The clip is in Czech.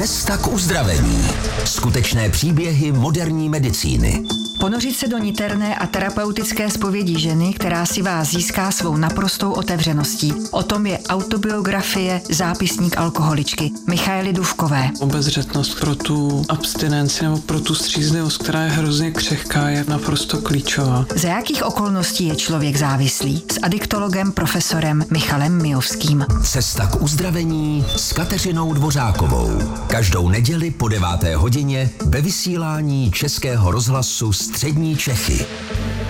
Cesta k uzdravení. Skutečné příběhy moderní medicíny. Ponořit se do niterné a terapeutické zpovědi ženy, která si vás získá svou naprostou otevřeností. O tom je autobiografie Zápisník alkoholičky Michaely Dufkové. Obezřetnost pro tu abstinenci nebo pro tu střízlivost, která je hrozně křehká, je naprosto klíčová. Za jakých okolností je člověk závislý? S adiktologem profesorem Michalem Mijovským. Cesta k uzdravení s Kateřinou Dvořákovou. Každou neděli po 9. hodině ve vysílání Českého rozhlasu Střední Čechy.